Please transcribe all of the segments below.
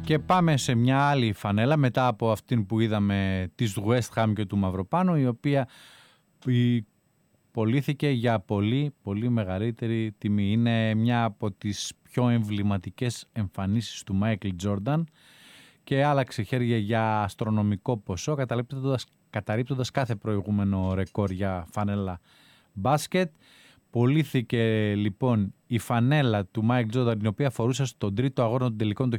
Και πάμε σε μια άλλη φανέλα μετά από αυτήν που είδαμε της West Ham και του Μαυροπάνου, η οποία πωλήθηκε για πολύ πολύ μεγαλύτερη τιμή. Είναι μια από τις πιο εμβληματικές εμφανίσεις του Μάικλ Τζόρνταν και άλλαξε χέρια για αστρονομικό ποσό, καταρρίπτοντας κάθε προηγούμενο ρεκόρ για φανέλα μπάσκετ. Πωλήθηκε λοιπόν η φανέλα του Μάικλ Τζόρνταν, η οποία φορούσε στον τρίτο αγώνα των τελικών το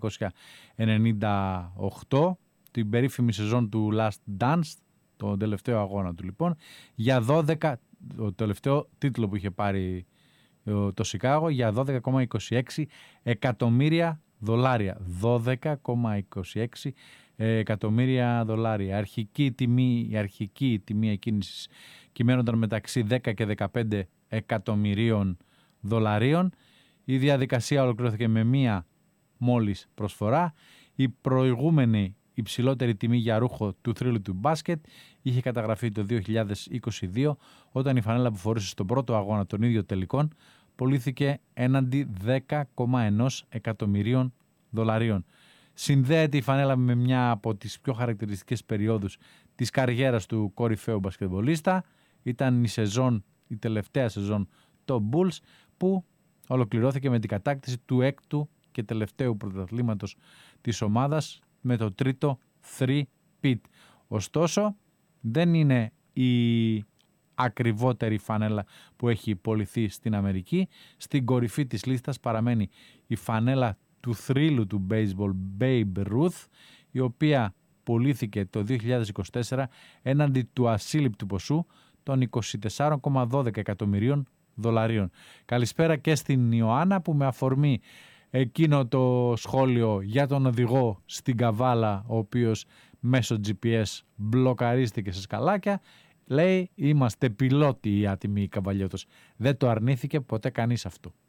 1998, την περίφημη σεζόν του Last Dance, τον τελευταίο αγώνα του λοιπόν, για 12, το τελευταίο τίτλο που είχε πάρει το Σικάγο, για 12,26 εκατομμύρια δολάρια. 12,26 εκατομμύρια δολάρια. Η αρχική τιμή εκκίνησης κυμαίνονταν μεταξύ 10 και 15 εκατομμυρίων δολαρίων. Η διαδικασία ολοκληρώθηκε με μία μόλις προσφορά. Η προηγούμενη υψηλότερη τιμή για ρούχο του θρύλου του μπάσκετ είχε καταγραφεί το 2022, όταν η φανέλα που φορούσε στον πρώτο αγώνα των ίδιων τελικών πωλήθηκε έναντι 10,1 εκατομμυρίων δολαρίων. Συνδέεται η φανέλα με μια από τις πιο χαρακτηριστικές περιόδους της καριέρας του κορυφαίου μπασκετμπολίστα. Ήταν η τελευταία σεζόν των Bulls, που ολοκληρώθηκε με την κατάκτηση του έκτου και τελευταίου πρωταθλήματος της ομάδας με το τρίτο 3-peat. Ωστόσο, δεν είναι η ακριβότερη φανέλα που έχει πωληθεί στην Αμερική. Στην κορυφή της λίστας παραμένει η φανέλα του θρύλου του baseball Babe Ruth, η οποία πωλήθηκε το 2024 έναντι του ασύλληπτου ποσού των 24,12 εκατομμυρίων δολαρίων. Καλησπέρα και στην Ιωάννα, που με αφορμή εκείνο το σχόλιο για τον οδηγό στην Καβάλα, ο οποίος μέσω GPS μπλοκαρίστηκε σε σκαλάκια, λέει: είμαστε πιλότοι οι άτιμοι καβαλιώτες. Δεν το αρνήθηκε ποτέ κανείς αυτό.